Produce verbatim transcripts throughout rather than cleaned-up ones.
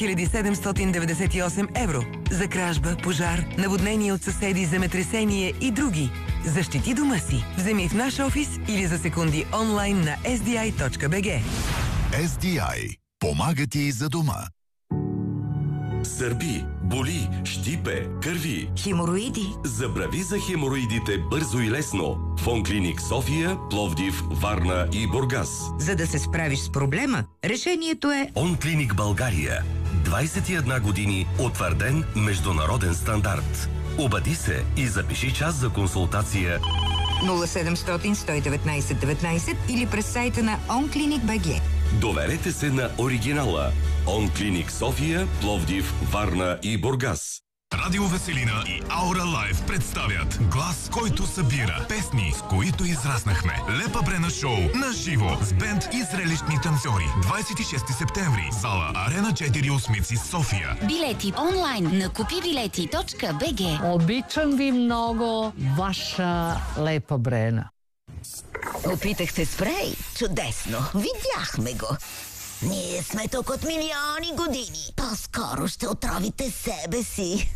хиляда седемстотин деветдесет и осем евро. За кражба, пожар, наводнение от съседи, земетресение и други. Защити дома си. Вземи в наш офис или за секунди онлайн на ес ди ай точка би джи. ес ди ай. Помага ти за дома. Сърби, боли, щипе, кърви. Хемороиди. Забрави за хемороидите бързо и лесно. Фонклиник София, Пловдив, Варна и Бургас. За да се справиш с проблема, решението е Онклиник България. двадесет и една години утвърден международен стандарт. Обади се и запиши час за консултация нула седемстотин сто и деветнадесет деветнадесет или през сайта на онклиник точка би джи. Доверете се на оригинала. Онклиник София, Пловдив, Варна и Бургас. Радио Веселина и Аура Лайв представят глас, който събира, песни, с които израснахме. Лепа Брена шоу на живо с бенд и зрелищни танцори. двадесет и шести септември. Зала Арена четири Осмици, София. Билети онлайн на купи билети точка би джи. Обичам ви много, ваша Лепа Брена. Опитахте спрей? Чудесно! Видяхме го! Ние сме тук от милиони години. По-скоро ще отровите себе си.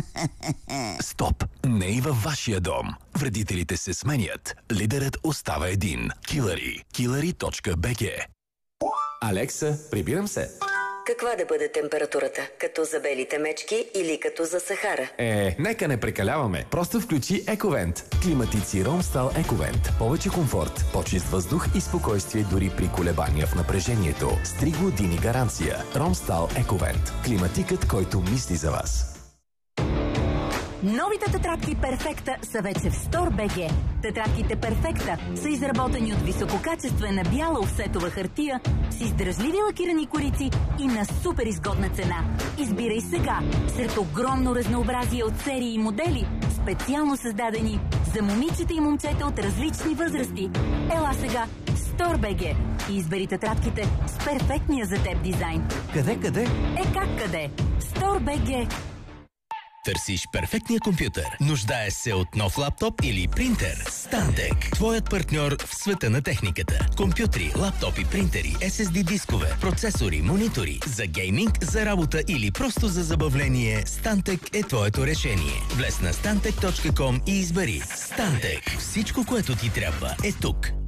Стоп! Не и във вашия дом. Вредителите се сменят. Лидерът остава един. Килъри. килъри точка би джи. Алекса, прибирам се. Каква да бъде температурата? Като за белите мечки или като за Сахара? Е, нека не прекаляваме. Просто включи Ековент. Климатици Ромстал Ековент. Повече комфорт, по-чист въздух и спокойствие дори при колебания в напрежението. С три години гаранция. Ромстал Ековент. Климатикът, който мисли за вас. Новите тетрадки Перфекта са вече в Стор точка би джи. Тетрадките Перфекта са изработени от висококачествена бяла офсетова хартия с издръжливи лакирани корици и на супер изгодна цена. Избирай сега сред огромно разнообразие от серии и модели, специално създадени за момичета и момчета от различни възрасти. Ела сега в Стор точка би джи и избери тетрадките с перфектния за теб дизайн. Къде, къде? Е как къде? Стор точка би джи. Търсиш перфектния компютър? Нуждае се от нов лаптоп или принтер? Stantec. Твоят партньор в света на техниката. Компютри, лаптопи, принтери, ес ес ди дискове, процесори, монитори. За гейминг, за работа или просто за забавление, Stantec е твоето решение. Влез на стантек точка ком и избери Stantec. Всичко, което ти трябва, е тук.